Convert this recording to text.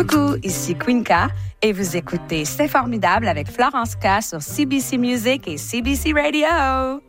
Coucou, ici Queenka et vous écoutez C'est formidable avec Florence K sur CBC Music et CBC Radio.